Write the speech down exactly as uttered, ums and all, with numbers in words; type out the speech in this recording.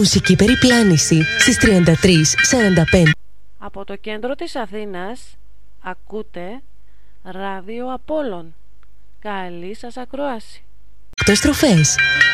Μουσική περιπλάνηση στις τριάντα τρεις σαράντα πέντε. Από το κέντρο της Αθήνας ακούτε Ράδιο Απόλλων. Καλή σας ακρόαση. Εκτός στροφές.